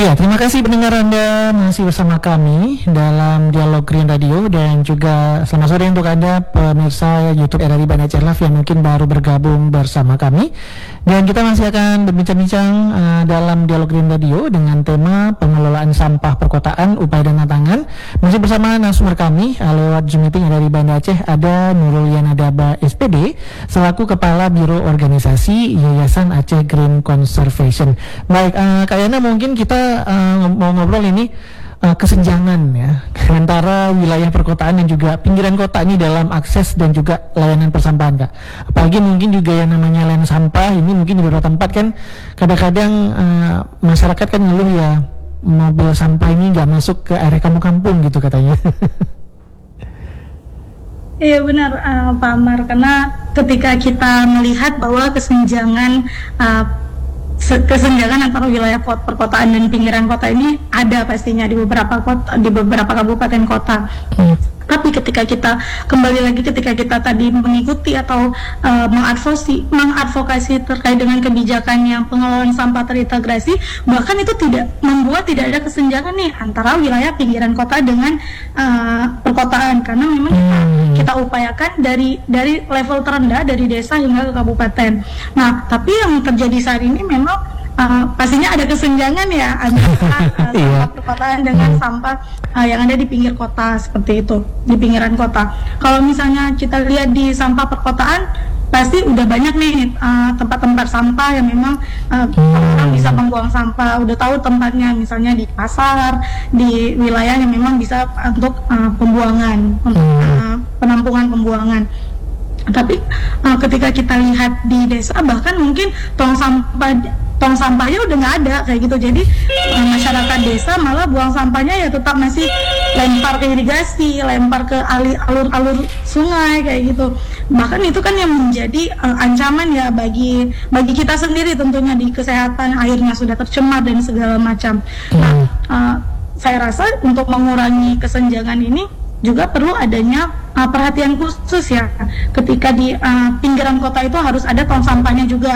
Ya, terima kasih pendengar Anda masih bersama kami dalam Dialog Green Radio, dan juga selamat sore untuk Anda pemirsa YouTube RRI Banda Aceh Live yang mungkin baru bergabung bersama kami. Dan kita masih akan berbincang-bincang dalam Dialog Green Radio dengan tema pengelolaan sampah perkotaan, upaya dan tantangan. Masih bersama narasumber kami lewat Zoom meeting RRI Banda Aceh, ada Nurul Yanadaba SPD selaku Kepala Biro Organisasi Yayasan Aceh Green Conservation. Baik, Kak Yana, mungkin kita mau ngobrol ini kesenjangan ya antara wilayah perkotaan dan juga pinggiran kota ini dalam akses dan juga layanan persampahan, Kak. Apalagi mungkin juga yang namanya layanan sampah ini mungkin di beberapa tempat kan kadang-kadang masyarakat kan ngeluh ya, mobil sampah ini nggak masuk ke area kampung-kampung gitu katanya. Iya benar, Pak Amar, karena ketika kita melihat bahwa kesenjangan antara wilayah perkotaan dan pinggiran kota ini ada pastinya di beberapa kota, di beberapa kabupaten kota. Tapi ketika kita kembali lagi, ketika kita tadi mengikuti atau mengadvokasi terkait dengan kebijakan yang pengelolaan sampah terintegrasi, bahkan itu tidak ada kesenjangan nih antara wilayah pinggiran kota dengan perkotaan, karena memang kita upayakan dari level terendah, dari desa hingga ke kabupaten. Nah, tapi yang terjadi saat ini memang pastinya ada kesenjangan ya antara sampah perkotaan dengan sampah yang ada di pinggir kota, seperti itu, di pinggiran kota. Kalau misalnya kita lihat di sampah perkotaan, pasti udah banyak nih tempat-tempat sampah yang memang orang bisa membuang sampah, udah tahu tempatnya, misalnya di pasar, di wilayah yang memang bisa untuk pembuangan, untuk penampungan pembuangan. Tapi ketika kita lihat di desa, bahkan mungkin tong sampahnya udah nggak ada kayak gitu. Jadi masyarakat desa malah buang sampahnya ya tetap masih lempar ke irigasi, lempar ke alur-alur sungai kayak gitu. Bahkan itu kan yang menjadi ancaman ya bagi kita sendiri tentunya, di kesehatan, airnya sudah tercemar dan segala macam. Nah, saya rasa untuk mengurangi kesenjangan ini juga perlu adanya perhatian khusus ya, ketika di pinggiran kota itu harus ada tong sampahnya juga.